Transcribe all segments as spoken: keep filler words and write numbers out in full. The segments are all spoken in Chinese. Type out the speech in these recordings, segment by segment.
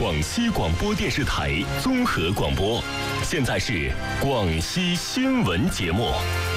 广西广播电视台综合广播。现在是广西新闻节目。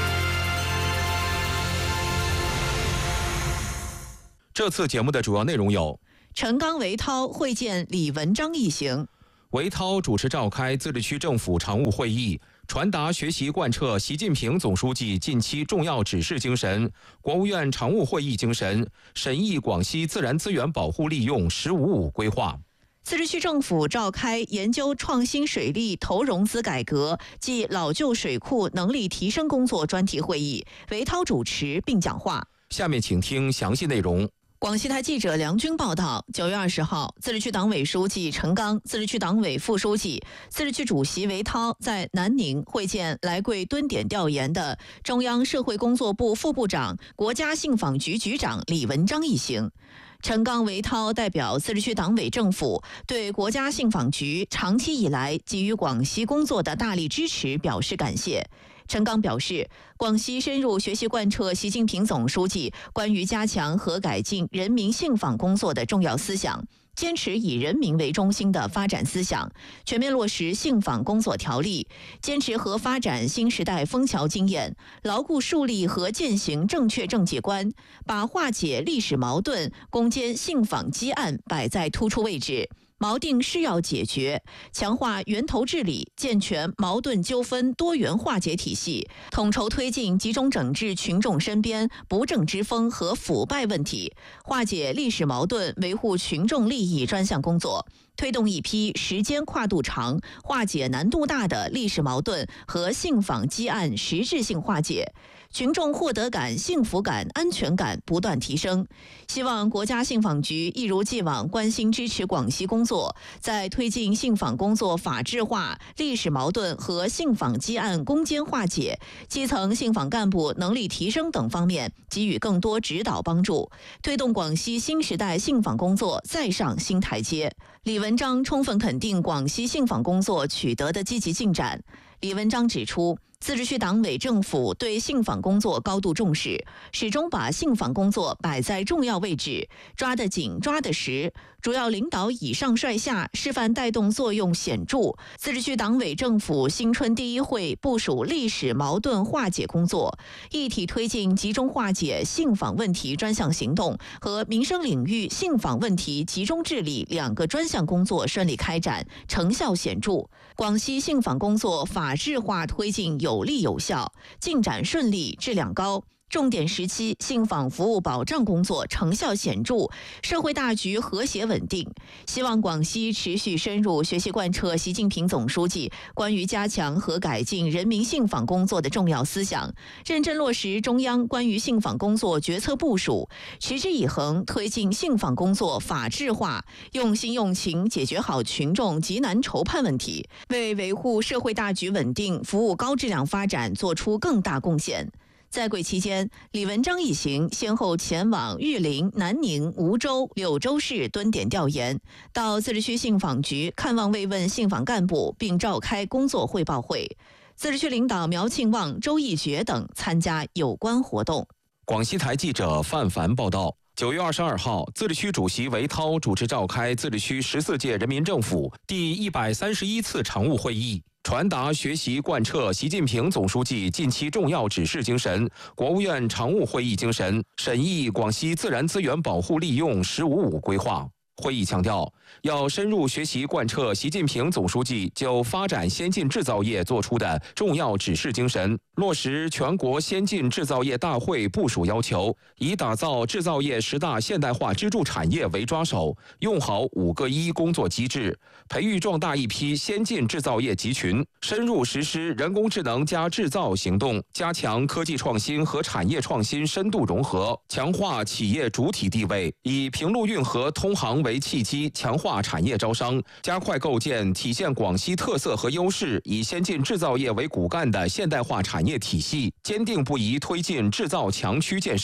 这次节目的主要内容有： 陈刚、韦涛会见李文章一行。 韦涛主持召开自治区政府常务会议，传达学习贯彻习近平总书记近期重要指示精神、国务院常务会议精神，审议广西自然资源保护利用“十五五”规划。 自治区政府召开研究创新水利投融资改革暨老旧水库能力提升工作专题会议，韦涛主持并讲话。 下面请听详细内容。 广西台记者梁军报道，九月二十号，自治区党委书记陈刚、自治区党委副书记、自治区主席韦涛在南宁会见来贵蹲点调研的中央社会工作部副部长、国家信访局局长李文章一行。陈刚、韦涛代表自治区党委政府对国家信访局长期以来给予广西工作的大力支持表示感谢。陈刚表示，广西深入学习贯彻习近平总书记关于加强和改进人民信访工作的重要思想，坚持以人民为中心的发展思想，全面落实信访工作条例，坚持和发展新时代枫桥经验，牢固树立和践行正确政绩观，把化解历史矛盾、攻坚信访积案摆在突出位置。锚定是要解决，强化源头治理，健全矛盾纠纷多元化解体系，统筹推进集中整治群众身边不正之风和腐败问题，化解历史矛盾，维护群众利益专项工作，推动一批时间跨度长、化解难度大的历史矛盾和信访积案实质性化解，群众获得感、幸福感、安全感不断提升。希望国家信访局一如既往关心支持广西工作，在推进信访工作法治化、历史矛盾和信访积案攻坚化解、基层信访干部能力提升等方面给予更多指导帮助，推动广西新时代信访工作再上新台阶。李文章充分肯定广西信访工作取得的积极进展。李文章指出，自治区党委政府对信访工作高度重视，始终把信访工作摆在重要位置，抓得紧、抓得实，主要领导以上率下，示范带动作用显著。自治区党委政府新春第一会部署历史矛盾化解工作，一体推进集中化解信访问题专项行动和民生领域信访问题集中治理两个专项工作顺利开展，成效显著。广西信访工作法治化推进有力有效，进展顺利，质量高。重点时期信访服务保障工作成效显著，社会大局和谐稳定。希望广西持续深入学习贯彻习近平总书记关于加强和改进人民信访工作的重要思想，认真落实中央关于信访工作决策部署，持之以恒推进信访工作法治化，用心用情解决好群众急难愁盼问题，为维护社会大局稳定、服务高质量发展做出更大贡献。在贵期间，李文章一行先后前往玉林、南宁、梧州、柳州市蹲点调研，到自治区信访局看望慰问信访干部，并召开工作汇报会。自治区领导苗庆旺、周义觉等参加有关活动。 广西台记者范凡报道。九月二十二号，自治区主席韦涛主持召开自治区十四届人民政府第一百三十一次常务会议，传达学习贯彻习近平总书记近期重要指示精神、国务院常务会议精神，审议广西自然资源保护利用“十五五”规划。会议强调，要深入学习贯彻习近平总书记就发展先进制造业作出的重要指示精神，落实全国先进制造业大会部署要求，以打造制造业十大现代化支柱产业为抓手，用好五个一工作机制，培育壮大一批先进制造业集群，深入实施人工智能加制造行动，加强科技创新和产业创新深度融合，强化企业主体地位，以平陆运河通航为契机，强化产业招商，加快构建体现广西特色和优势，以先进制造业为骨干的现代化产业体系，坚定不移推进制造强区建设。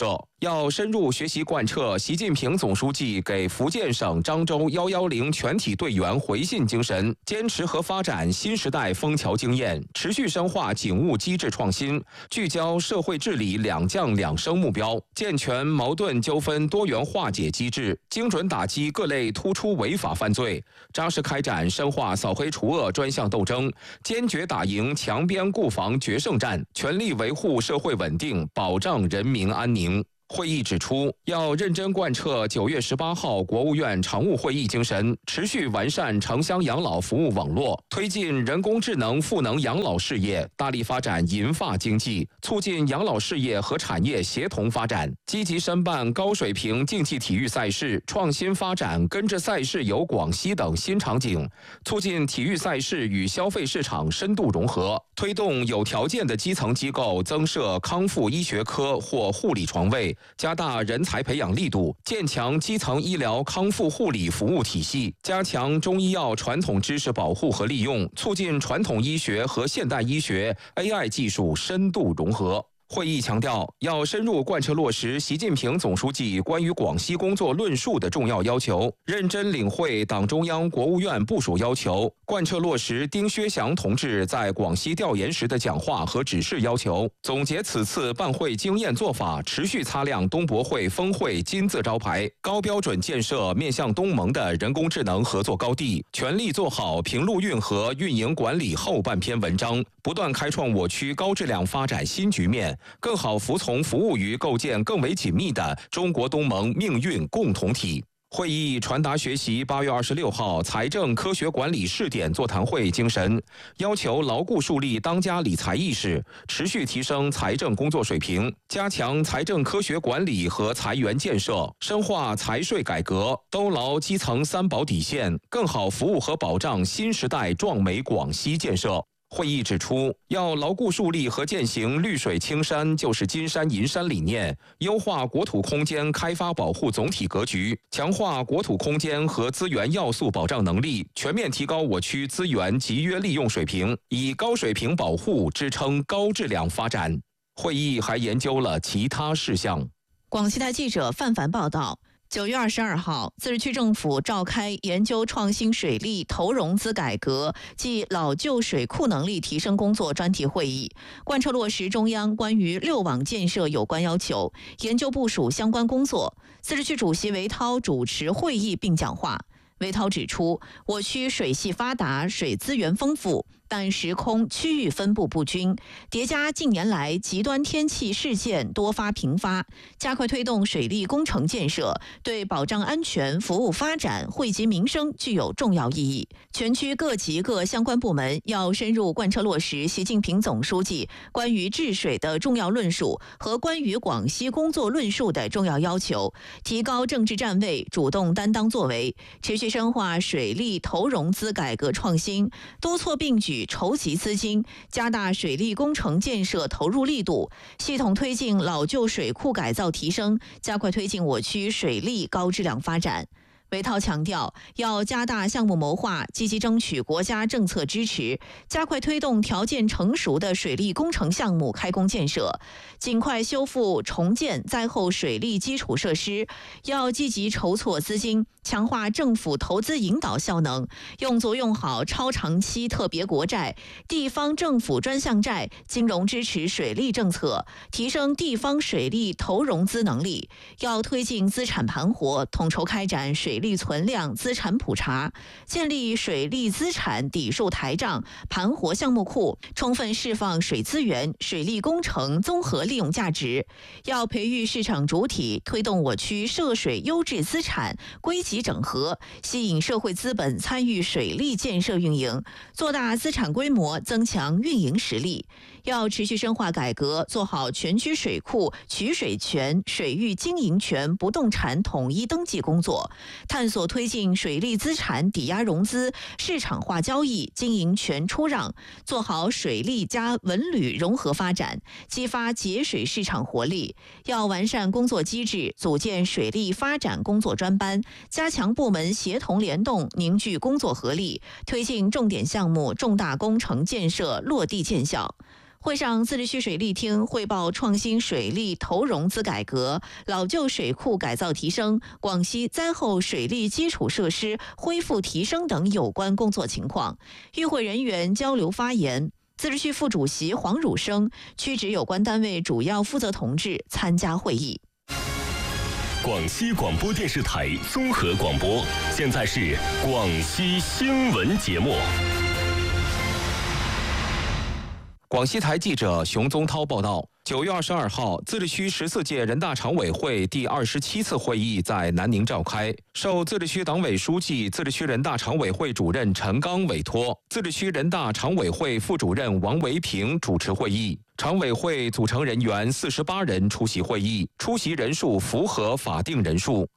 要深入学习贯彻习近平总书记给福建省漳州一一零全体队员回信精神，坚持和发展新时代枫桥经验，持续深化警务机制创新，聚焦社会治理两降两升目标，健全矛盾纠纷多元化解机制，精准打击各类突出违法犯罪，扎实开展深化扫黑除恶专项斗争，坚决打赢强边固防决胜战，全力维护社会稳定，保障人民安宁。会议指出，要认真贯彻九月十八号国务院常务会议精神，持续完善城乡养老服务网络，推进人工智能赋能养老事业，大力发展银发经济，促进养老事业和产业协同发展，积极申办高水平竞技体育赛事，创新发展跟着赛事游广西等新场景，促进体育赛事与消费市场深度融合，推动有条件的基层机构增设康复医学科或护理床位，加大人才培养力度，建强基层医疗康复护理服务体系，加强中医药传统知识保护和利用，促进传统医学和现代医学 A I 技术深度融合。会议强调，要深入贯彻落实习近平总书记关于广西工作论述的重要要求，认真领会党中央、国务院部署要求，贯彻落实丁薛祥同志在广西调研时的讲话和指示要求，总结此次办会经验做法，持续擦亮东博会峰会金字招牌，高标准建设面向东盟的人工智能合作高地，全力做好平陆运河运营管理后半篇文章，不断开创我区高质量发展新局面，更好服从服务于构建更为紧密的中国东盟命运共同体。会议传达学习八月二十六号财政科学管理试点座谈会精神，要求牢固树立当家理财意识，持续提升财政工作水平，加强财政科学管理和财源建设，深化财税改革，兜牢基层三保底线，更好服务和保障新时代壮美广西建设。会议指出，要牢固树立和践行绿水青山就是金山银山理念，优化国土空间开发保护总体格局，强化国土空间和资源要素保障能力，全面提高我区资源集约利用水平，以高水平保护支撑高质量发展。会议还研究了其他事项。 广西台记者范凡报道。九月二十二号，自治区政府召开研究创新水利投融资改革暨老旧水库能力提升工作专题会议，贯彻落实中央关于六网建设有关要求，研究部署相关工作。自治区主席韦涛主持会议并讲话。韦涛指出，我区水系发达，水资源丰富，但时空区域分布不均，叠加近年来极端天气事件多发频发，加快推动水利工程建设，对保障安全、服务发展、惠及民生具有重要意义。全区各级各相关部门要深入贯彻落实习近平总书记关于治水的重要论述和关于广西工作论述的重要要求，提高政治站位，主动担当作为，持续深化水利投融资改革创新，多措并举筹集资金，加大水利工程建设投入力度，系统推进老旧水库改造提升，加快推进我区水利高质量发展。韦涛强调，要加大项目谋划，积极争取国家政策支持，加快推动条件成熟的水利工程项目开工建设，尽快修复重建灾后水利基础设施。要积极筹措资金，强化政府投资引导效能，用作用好超长期特别国债、地方政府专项债、金融支持水利政策，提升地方水利投融资能力。要推进资产盘活，统筹开展水利存量资产普查，建立水利资产底数台账、盘活项目库，充分释放水资源、水利工程综合利用价值。要培育市场主体，推动我区涉水优质资产归集整合，吸引社会资本参与水利建设运营，做大资产规模，增强运营实力。要持续深化改革，做好全区水库取水权、水域经营权不动产统一登记工作，探索推进水利资产抵押融资、市场化交易、经营权出让，做好水利加文旅融合发展，激发节水市场活力。要完善工作机制，组建水利发展工作专班，加强部门协同联动，凝聚工作合力，推进重点项目、重大工程建设落地见效。 会上，自治区水利厅汇报创新水利投融资改革、老旧水库改造提升、广西灾后水利基础设施恢复提升等有关工作情况。与会人员交流发言。自治区副主席黄汝生、区直有关单位主要负责同志参加会议。 广西广播电视台综合广播，现在是广西新闻节目。 广西台记者熊宗涛报道，九月二十二号，自治区十四届人大常委会第二十七次会议在南宁召开，受自治区党委书记、自治区人大常委会主任陈刚委托，自治区人大常委会副主任王维平主持会议。常委会组成人员四十八人出席会议，出席人数符合法定人数。